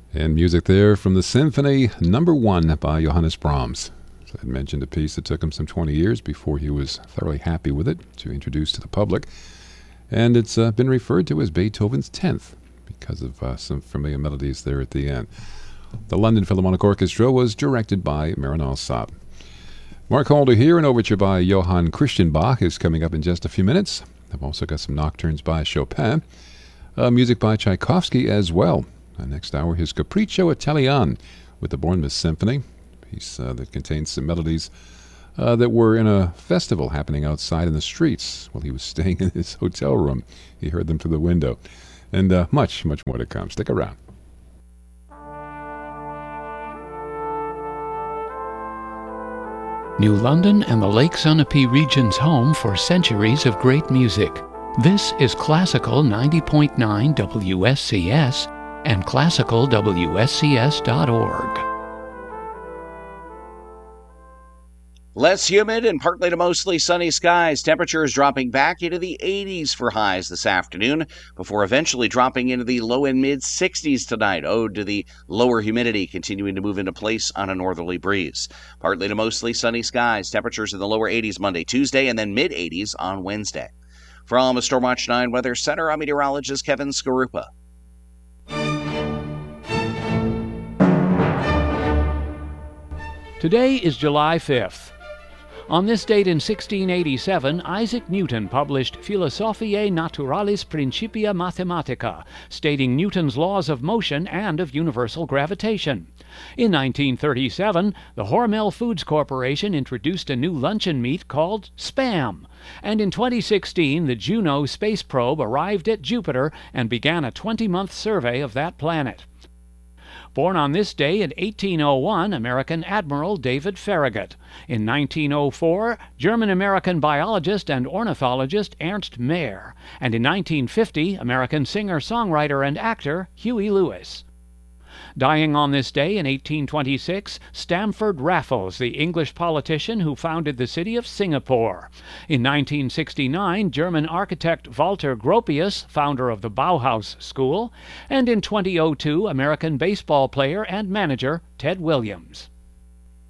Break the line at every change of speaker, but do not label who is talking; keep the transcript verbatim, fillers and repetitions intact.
And music there from the Symphony Number One by Johannes Brahms. As I mentioned, a piece that took him some twenty years before he was thoroughly happy with it to introduce to the public. And it's uh, been referred to as Beethoven's tenth because of uh, some familiar melodies there at the end. The London Philharmonic Orchestra was directed by Marin Alsop. Mark Holder here, an overture by Johann Christian Bach is coming up in just a few minutes. I've also got some nocturnes by Chopin, uh, music by Tchaikovsky as well. Uh, next hour, his Capriccio Italian with the Bournemouth Symphony, a piece uh, that contains some melodies uh, that were in a festival happening outside in the streets while he was staying in his hotel room. He heard them through the window. And uh, much, much more to come. Stick around.
New London and the Lake Sunapee region's home for centuries of great music. This is Classical ninety point nine W S C S and classical W S C S dot org.
Less humid and partly to mostly sunny skies. Temperatures dropping back into the eighties for highs this afternoon before eventually dropping into the low and mid sixties tonight, owed to the lower humidity continuing to move into place on a northerly breeze. Partly to mostly sunny skies. Temperatures in the lower eighties Monday, Tuesday, and then mid eighties on Wednesday. From a Stormwatch nine Weather Center, I'm meteorologist Kevin Skarupa.
Today is July fifth. On this date in sixteen eighty-seven, Isaac Newton published Philosophiae Naturalis Principia Mathematica, stating Newton's laws of motion and of universal gravitation. In nineteen thirty-seven, the Hormel Foods Corporation introduced a new luncheon meat called Spam. And in twenty sixteen, the Juno space probe arrived at Jupiter and began a twenty-month survey of that planet. Born on this day in eighteen oh one, American Admiral David Farragut. In nineteen oh four, German-American biologist and ornithologist Ernst Mayr. And in nineteen fifty, American singer-songwriter and actor Huey Lewis. Dying on this day in eighteen twenty-six, Stamford Raffles, the English politician who founded the city of Singapore. In nineteen sixty-nine, German architect Walter Gropius, founder of the Bauhaus School. And in twenty oh two, American baseball player and manager Ted Williams.